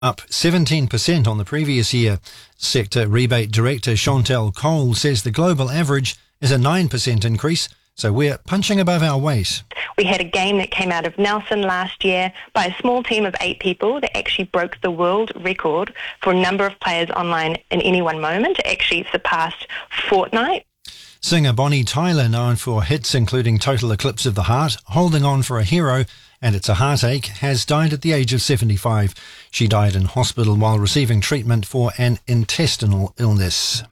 up 17% on the previous year. Sector Rebate Director Chantel Cole says the global average is a 9% increase, so we're punching above our weight. We had a game that came out of Nelson last year by a small team of 8 people that actually broke the world record for a number of players online in any one moment. It actually surpassed Fortnite. Singer Bonnie Tyler, known for hits including Total Eclipse of the Heart, Holding On for a Hero and It's a Heartache, has died at the age of 75. She died in hospital while receiving treatment for an intestinal illness.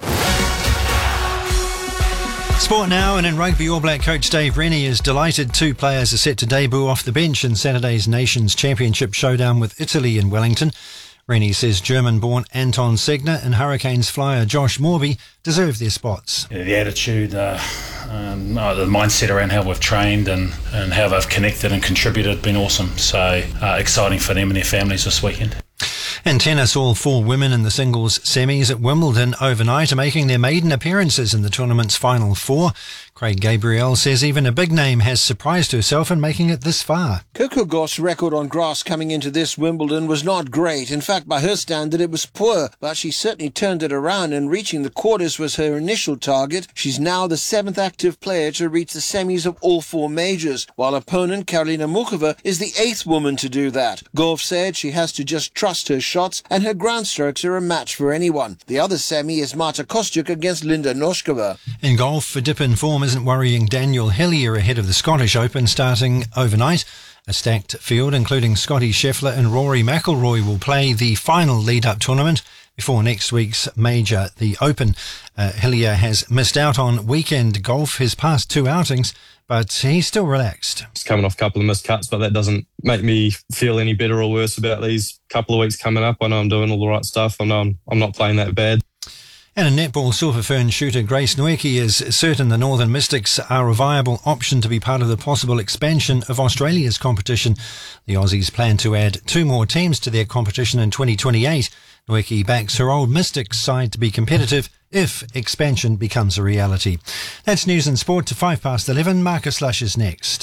Sport now, and in rugby, All Black coach Dave Rennie is delighted 2 players are set to debut off the bench in Saturday's Nations Championship showdown with Italy in Wellington. Rennie says German-born Anton Segner and Hurricanes flyer Josh Morby deserve their spots. Yeah, the attitude, the mindset around how we've trained and how they've connected and contributed has been awesome. So exciting for them and their families this weekend. In tennis, all 4 women in the singles semis at Wimbledon overnight are making their maiden appearances in the tournament's final 4. Craig Gabriel says even a big name has surprised herself in making it this far. Kyrgios's record on grass coming into this Wimbledon was not great. In fact, by her standard, it was poor. But she certainly turned it around, and reaching the quarters was her initial target. She's now the 7th active player to reach the semis of all 4 majors, while opponent Karolina Muchova is the 8th woman to do that. Gauff said she has to just trust her shots, and her ground strokes are a match for anyone. The other semi is Marta Kostyuk against Linda Noskova. In golf, a dip in form isn't worrying Daniel Hillier ahead of the Scottish Open starting overnight. A stacked field, including Scotty Scheffler and Rory McIlroy, will play the final lead-up tournament before next week's major, the Open. Hillier has missed out on weekend golf his past 2 outings, but he's still relaxed. Just coming off a couple of missed cuts, but that doesn't make me feel any better or worse about these couple of weeks coming up. I know I'm doing all the right stuff. I know I'm not playing that bad. And in netball, Silver Fern shooter Grace Nweke is certain the Northern Mystics are a viable option to be part of the possible expansion of Australia's competition. The Aussies plan to add 2 more teams to their competition in 2028. Nweke backs her old Mystics side to be competitive if expansion becomes a reality. That's news and sport to 11:05. Marcus Lush is next.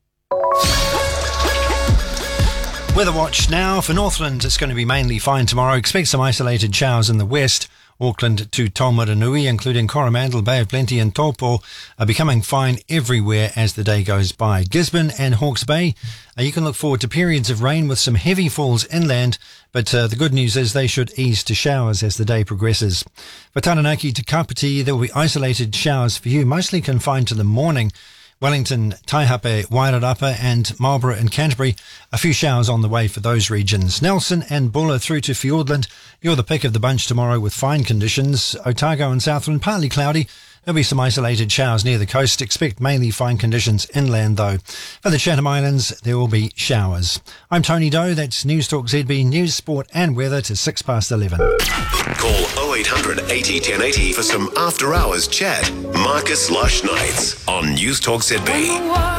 Weather watch now for Northland. It's going to be mainly fine tomorrow. Expect some isolated showers in the west. Auckland to Taumarunui, including Coromandel, Bay of Plenty and Taupo, are becoming fine everywhere as the day goes by. Gisborne and Hawke's Bay, you can look forward to periods of rain with some heavy falls inland, but the good news is they should ease to showers as the day progresses. For Taranaki to Kapiti, there will be isolated showers for you, mostly confined to the morning. Wellington, Taihape, Wairarapa and Marlborough and Canterbury, a few showers on the way for those regions. Nelson and Buller through to Fiordland. You're the pick of the bunch tomorrow with fine conditions. Otago and Southland, partly cloudy. There'll be some isolated showers near the coast. Expect mainly fine conditions inland though. For the Chatham Islands, there will be showers. I'm Tony Doe. That's News Talk ZB News, Sport and Weather to 11:06. Call 0800 80 1080 for some after hours chat. Marcus Lush Nights on News Talk ZB.